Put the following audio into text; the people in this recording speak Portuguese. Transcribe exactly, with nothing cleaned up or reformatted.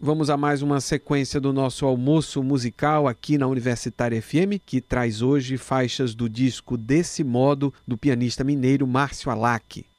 Vamos a mais uma sequência do nosso almoço musical aqui na Universitária F M, que traz hoje faixas do disco Desse Modo, do pianista mineiro Márcio Alac.